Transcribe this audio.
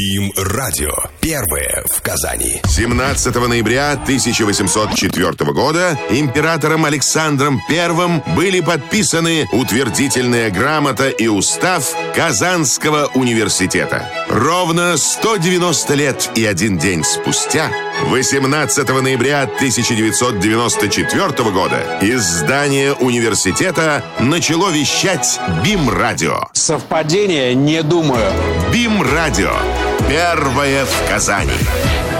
БИМ-радио. Первое в Казани. 17 ноября 1804 года императором Александром I были подписаны утвердительная грамота и устав Казанского университета. Ровно 190 лет и 1 день спустя, 18 ноября 1994 года, из здания университета начало вещать БИМ-радио. Совпадение? Не думаю. БИМ-радио. Первое в Казани.